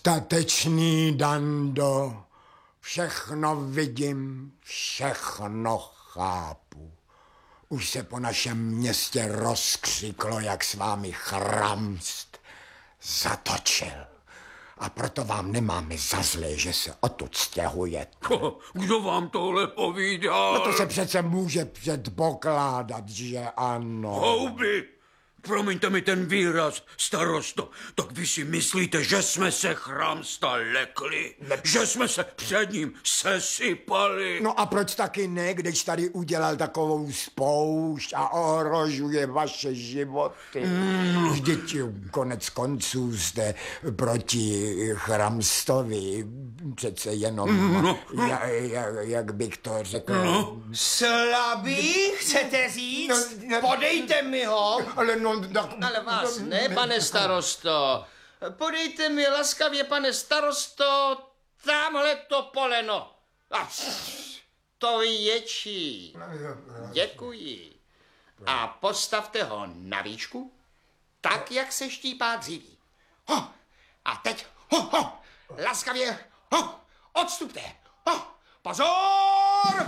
Statečný Dando, všechno vidím, všechno chápu. Už se po našem městě rozkřiklo, jak s vámi Chramst zatočil. A proto vám nemáme za zlé, že se odtud stěhujete. Kdo vám tohle povídal? No to se přece může předpokládat, že ano. Houby! Promiňte mi ten výraz, starosto. Tak vy si myslíte, že jsme se Chramsta lekli? Že jsme se před ním sesypali? No a proč taky ne, když tady udělal takovou spoušť a ohrožuje vaše životy? Vždyť konec konců jste proti Chramstovi přece jenom, jak bych to řekl... Slabý, chcete říct? Podejte mi ho. Ale vás ne, pane starosto. Podejte mi laskavě, pane starosto, tamhle to poleno. To větší. Děkuji. A postavte ho na výšku, tak, jak se štípá dříví. A teď, laskavě, odstupte. Pozor!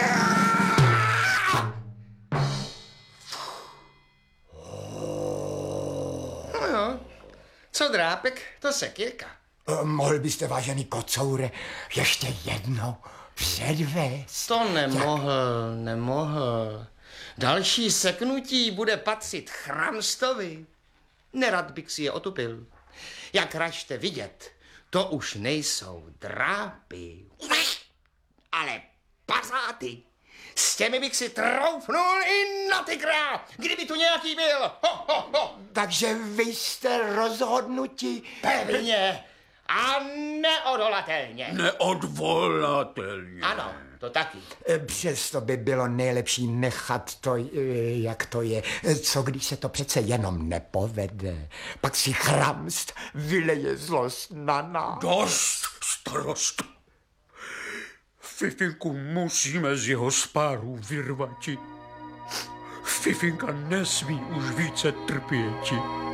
Co drápek, to sekírka. Mohl byste, vážený kocoure, ještě jednou předvést? To nemohl. Další seknutí bude patřit Chramstovi. Nerad bych si je otupil. Jak račte vidět, to už nejsou drápy, ale pazáty. S těmi bych si troufnul i na tygra, kdyby tu nějaký byl. Takže vy jste rozhodnutí... Pevně a neodolatelně. Neodvolatelně. Ano, to taky. Přesto by bylo nejlepší nechat to, jak to je. Co když se to přece jenom nepovede? Pak si Chramst vyleje zlost na nás. Dost, starosto. Fifinku musíme z jeho spáru vyrvati. Fifinka nesmí už více trpěti.